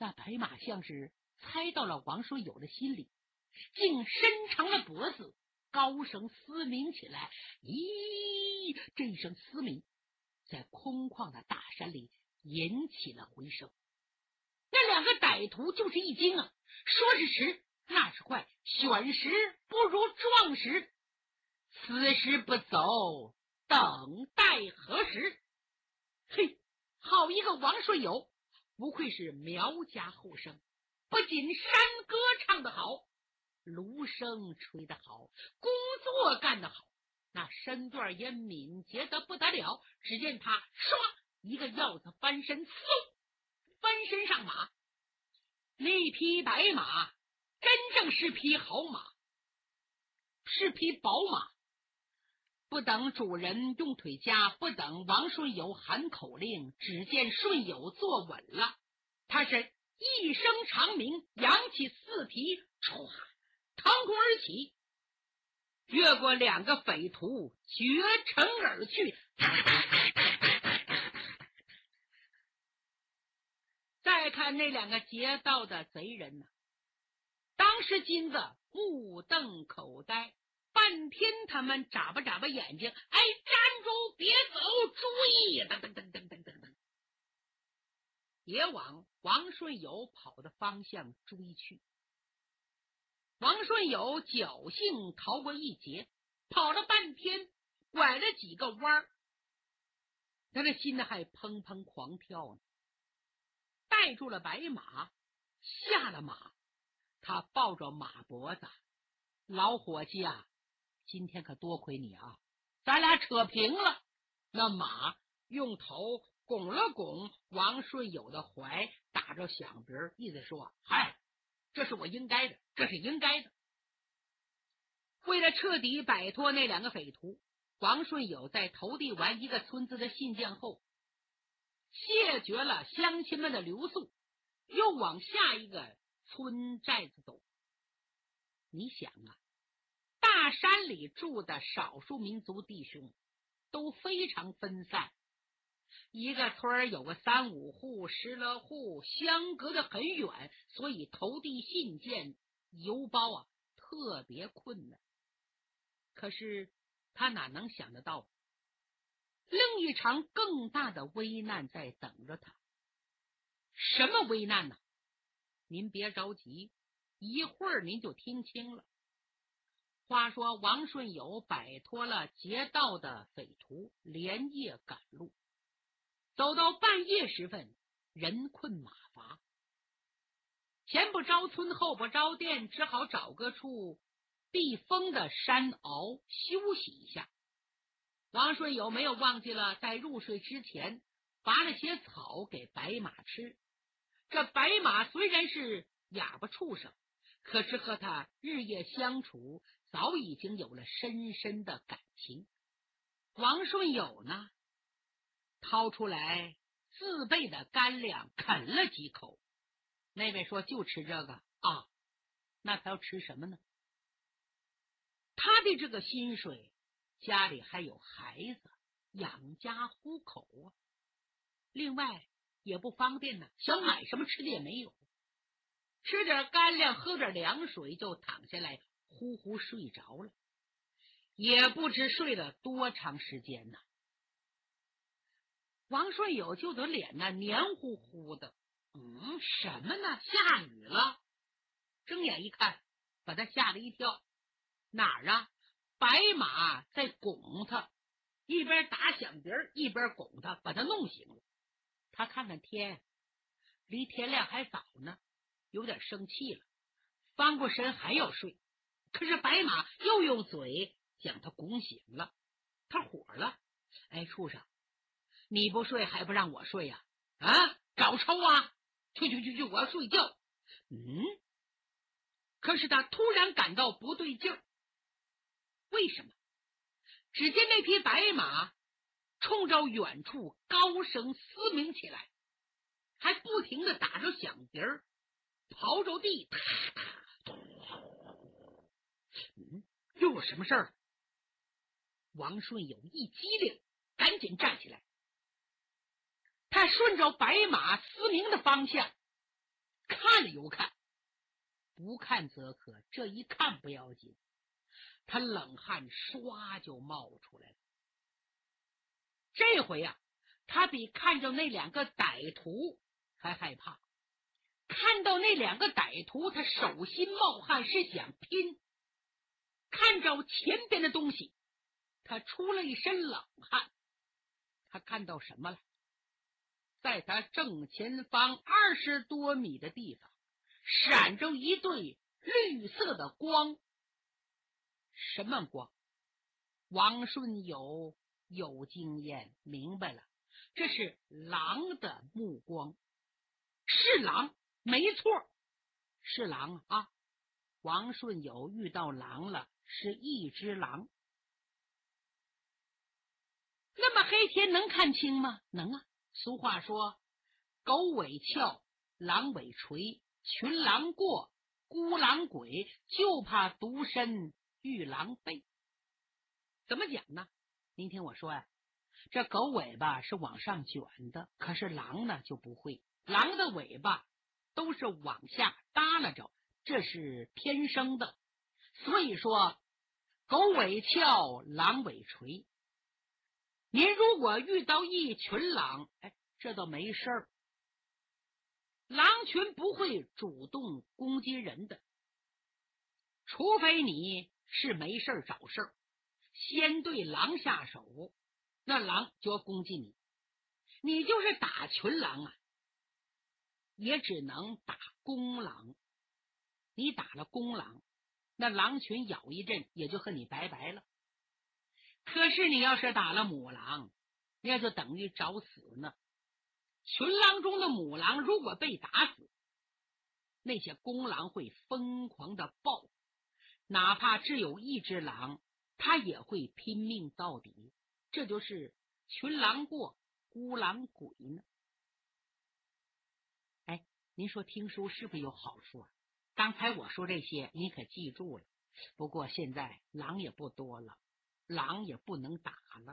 那白马像是猜到了王顺友的心里，竟伸长了脖子，高声嘶鸣起来。咦，这一声嘶鸣在空旷的大山里引起了回声。那两个歹徒就是一惊啊，说时迟，那时快，选时不如撞时，此时不走，等待何时？嘿，好一个王顺友，不愧是苗家后生，不仅山歌唱得好，芦声吹得好，工作干得好，那身段也敏捷得不得了。只见他唰一个鹞子翻身，嗖翻身上马。那匹白马真正是匹好马，是匹宝马。不等主人用腿夹，不等王顺友喊口令，只见顺友坐稳了，他是一声长鸣，扬起四蹄，唰腾空而起，越过两个匪徒，绝尘而去。再看那两个劫道的贼人呢，当时金子目瞪口呆，半天他们眨巴眨巴眼睛，哎，站住，别走，注意！噔噔噔噔噔噔噔，也往王顺友跑的方向追去。王顺友侥幸逃过一劫，跑了半天，拐了几个弯儿，他的心还砰砰狂跳呢。带住了白马，下了马，他抱着马脖子，老伙计啊，今天可多亏你啊，咱俩扯平了。那马用头拱了拱王顺友的怀，打着响鼻，意思说，嗨，这是我应该的，这是应该的。为了彻底摆脱那两个匪徒，王顺友在投递完一个村子的信件后，谢绝了乡亲们的留宿，又往下一个村寨子走。你想啊，大山里住的少数民族弟兄都非常分散，一个村有个3、5户、10来户，相隔得很远，所以投递信件、邮包啊特别困难。可是他哪能想得到，另一场更大的危难在等着他。什么危难呢？您别着急，一会儿您就听清了。话说王顺友摆脱了劫道的匪徒，连夜赶路，走到半夜时分，人困马乏，前不着村后不着店，只好找个处避风的山坳休息一下。王顺友没有忘记了在入睡之前拔了些草给白马吃。这白马虽然是哑巴畜生，可是和他日夜相处，早已经有了深深的感情。王顺友呢，掏出来自备的干粮啃了几口。那位说就吃这个啊，那他要吃什么呢？他的这个薪水，家里还有孩子，养家糊口啊。另外也不方便呢，想买什么吃的也没有，吃点干粮，喝点凉水，就躺下来呼呼睡着了，也不知睡了多长时间呢。王顺友就得脸呢黏糊糊的，什么呢？下雨了。睁眼一看，把他吓了一跳。哪儿啊？白马在拱他，一边打响笛一边拱他，把他弄醒了。他看看天，离天亮还早呢，有点生气了，翻过身还要睡，可是白马又用嘴将他拱醒了。他火了，哎，畜生，你不睡还不让我睡呀？找抽啊！去，我要睡觉。可是他突然感到不对劲儿。为什么？只见那匹白马冲着远处高声嘶鸣起来，还不停地打着响笛儿，刨着地，又有什么事儿？王顺友一激灵，赶紧站起来。他顺着白马嘶鸣的方向， 看了又看，不看则可，这一看不要紧，他冷汗唰就冒出来了。这回啊，他比看着那两个歹徒还害怕。看到那两个歹徒，他手心冒汗，是想拼。看着前边的东西，他出了一身冷汗。他看到什么了？在他正前方20多米的地方，闪着一对绿色的光。什么光？王顺友有经验，明白了，这是狼的目光。是狼，没错，是狼啊！王顺友遇到狼了，是一只狼。那么黑天能看清吗？能啊。俗话说，狗尾翘，狼尾垂，群狼过，孤狼鬼，就怕独身遇狼狈。怎么讲呢？您听我说呀，这狗尾巴是往上卷的，可是狼呢就不会，狼的尾巴都是往下耷拉着，这是天生的。所以说，狗尾翘，狼尾垂。您如果遇到一群狼，这倒没事儿，狼群不会主动攻击人的，除非你是没事找事儿，先对狼下手，那狼就要攻击你。你就是打群狼啊，也只能打公狼。你打了公狼，那狼群咬一阵也就和你拜拜了。可是你要是打了母狼，那就等于找死呢。群狼中的母狼如果被打死，那些公狼会疯狂的报复，哪怕只有一只狼，他也会拼命到底。这就是群狼过，孤狼鬼呢。您说听书是不是有好处啊？刚才我说这些你可记住了，不过现在狼也不多了，狼也不能打了。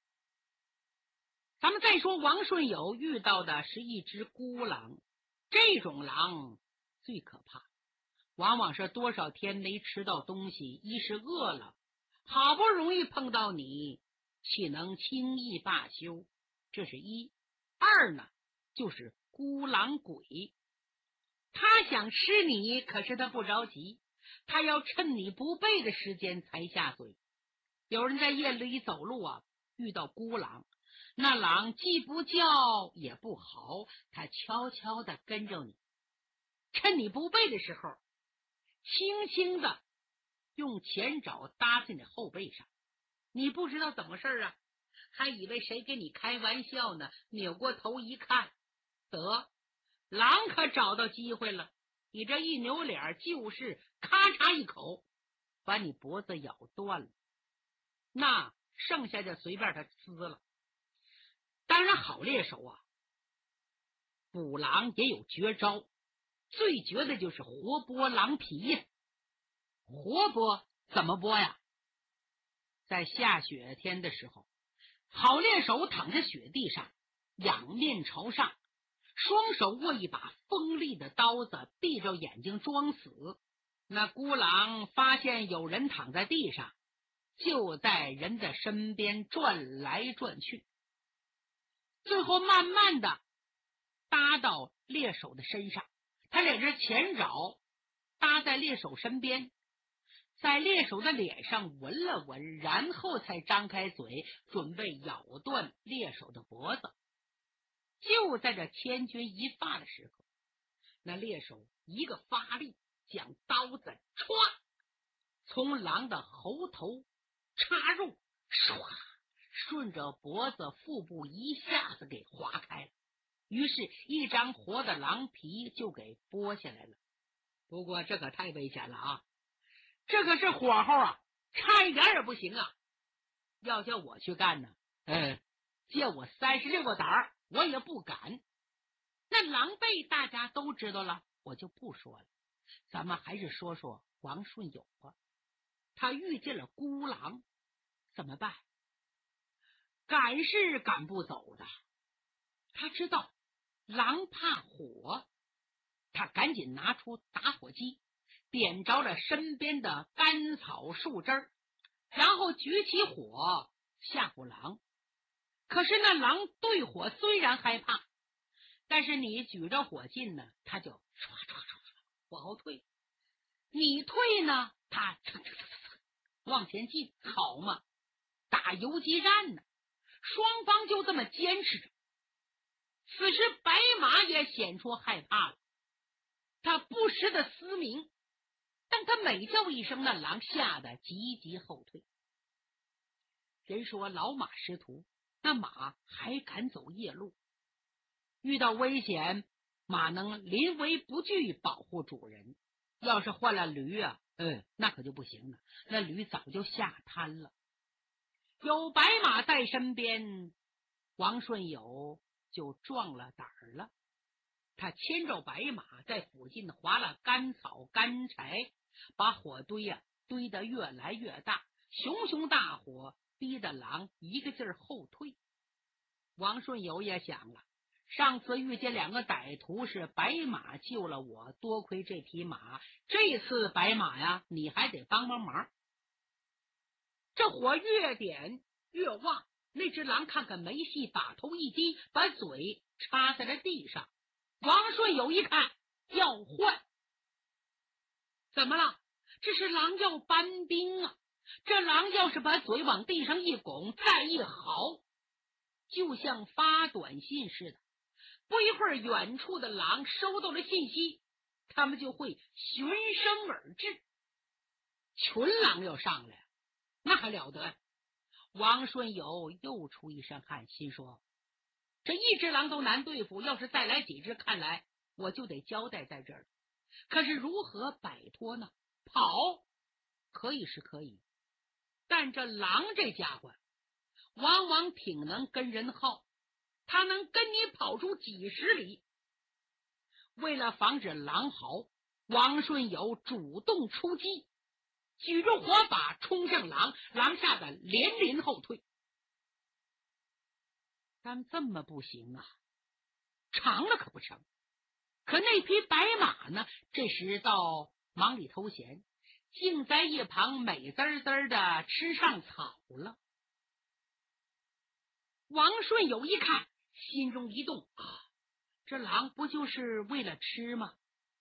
咱们再说王顺友遇到的是一只孤狼，这种狼最可怕，往往是多少天没吃到东西，一是饿了，好不容易碰到你，岂能轻易罢休？这是一。二呢，就是孤狼鬼，他想吃你，可是他不着急，他要趁你不备的时间才下嘴。有人在夜里走路啊，遇到孤狼，那狼既不叫也不嚎，他悄悄地跟着你，趁你不备的时候，轻轻地用前爪搭在你后背上。你不知道怎么事啊，还以为谁跟你开玩笑呢，扭过头一看，得，狼可找到机会了。你这一扭脸，就是咔嚓一口把你脖子咬断了，那剩下的随便他撕了。当然好猎手啊，捕狼也有绝招，最绝的就是活剥狼皮呀。活剥怎么剥呀？在下雪天的时候，好猎手躺在雪地上，仰面朝上，双手握一把锋利的刀子，闭着眼睛装死。那孤狼发现有人躺在地上，就在人的身边转来转去，最后慢慢的搭到猎手的身上，他两只前爪搭在猎手身边，在猎手的脸上闻了闻，然后才张开嘴准备咬断猎手的脖子。就在这千钧一发的时候，那猎手一个发力，将刀子歘从狼的喉头插入，唰顺着脖子腹部一下子给划开了，于是一张活的狼皮就给剥下来了。不过这可太危险了啊，这可是火候啊，差一点也不行啊。要叫我去干呢，借我36个胆儿我也不敢。那狼狈大家都知道了，我就不说了。咱们还是说说王顺友吧。他遇见了孤狼，怎么办？赶是赶不走的。他知道狼怕火， 他赶紧拿出打火机，点着了身边的干草树枝儿，然后举起火吓唬狼。可是那狼对火虽然害怕，但是你举着火劲呢，他就唰唰唰往后退；你退呢，他往前进。好嘛，打游击战呢，双方就这么坚持着。此时白马也显出害怕了，他不时的嘶鸣，当他每叫一声，那狼吓得急急后退。人说老马识途，那马还敢走夜路，遇到危险，马能临危不惧保护主人。要是换了驴啊，那可就不行了，那驴早就吓瘫了。有白马在身边，王顺友就壮了胆儿了。他牵着白马在附近划了干草干柴，把火堆堆得越来越大，熊熊大火逼得狼一个劲儿后退。王顺友也想了，上次遇见两个歹徒是白马救了我，多亏这匹马，这次白马呀，你还得帮帮忙。这火越点越旺，那只狼看看没戏，把头一低，把嘴插在了地上。王顺友一看要换，怎么了？这是狼要搬兵啊！这狼要是把嘴往地上一拱，再一嚎，就像发短信似的。不一会儿，远处的狼收到了信息，他们就会循声而至。群狼要上来，那还了得！王顺友又出一身汗，心说这一只狼都难对付，要是再来几只，看来我就得交代在这儿。可是如何摆脱呢？跑可以是可以，但这狼这家伙往往挺能跟人耗，他能跟你跑出几十里。为了防止狼嚎，王顺友主动出击，举着火把冲向狼，狼吓得连连后退。但这么不行啊，长了可不成。可那匹白马呢，这时倒忙里偷闲，竟在一旁美滋滋的吃上草了。王顺友一看，心中一动，这狼不就是为了吃吗？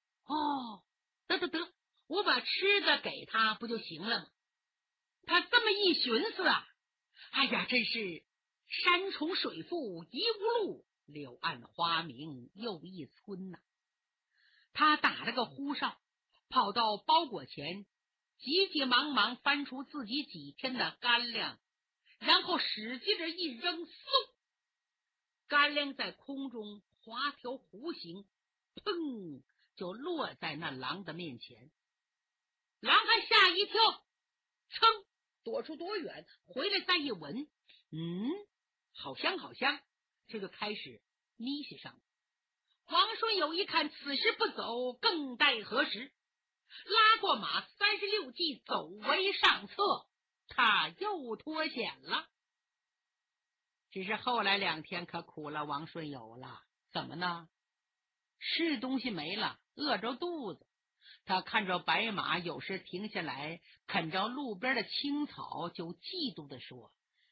得，我把吃的给他不就行了吗？他这么一寻思啊，哎呀，真是山重水复疑无路，柳暗花明又一村呐。他打了个呼哨，跑到包裹前，急急忙忙翻出自己几天的干粮，然后使劲的一扔，嗖，干粮在空中划条弧形，砰，就落在那狼的面前。狼还吓一跳，噌，躲出多远，回来再一闻，好香好香，这就开始妮息上了。王顺友一看此时不走，更待何时？拉过马36骑，走为上策，他又脱险了。只是后来2天可苦了王顺友了，怎么呢？吃东西没了，饿着肚子。他看着白马有时停下来啃着路边的青草，就嫉妒地说：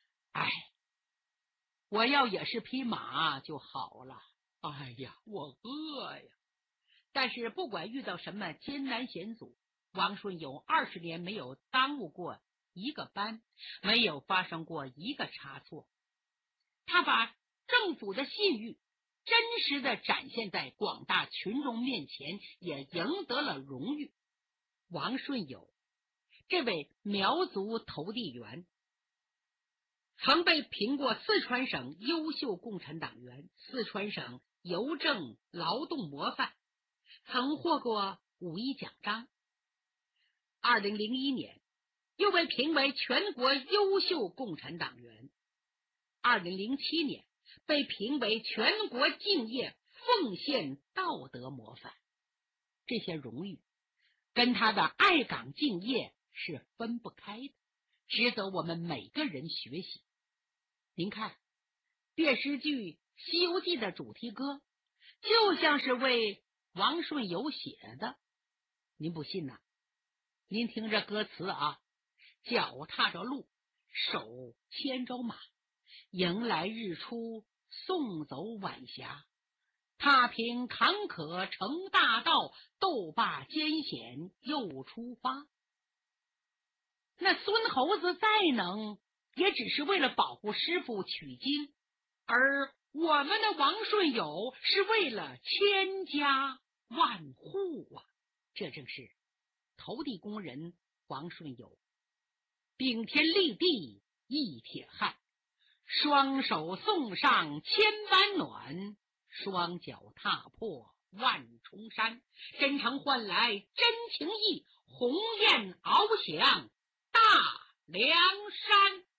我要也是匹马就好了。哎呀，我饿呀！但是不管遇到什么艰难险阻，王顺友20年没有耽误过一个班，没有发生过一个差错。他把政府的信誉真实的展现在广大群众面前，也赢得了荣誉。王顺友这位苗族投递员曾被评过四川省优秀共产党员、四川省邮政劳动模范，曾获过5·1奖章。2001年又被评为全国优秀共产党员。2007年被评为全国敬业奉献道德模范。这些荣誉跟他的爱岗敬业是分不开的，值得我们每个人学习。您看，电视剧《西游记》的主题歌就像是为王顺友写的。您不信呐？您听这歌词啊，脚踏着路，手牵着马，迎来日出，送走晚霞。踏平坎坷成大道，斗罢艰险又出发。那孙猴子再能，也只是为了保护师傅取经，而我们的王顺友是为了千家万户啊！这正是投地工人王顺友，顶天立地一铁汉，双手送上千般暖，双脚踏破万重山，真诚换来真情意，鸿雁翱翔大凉山。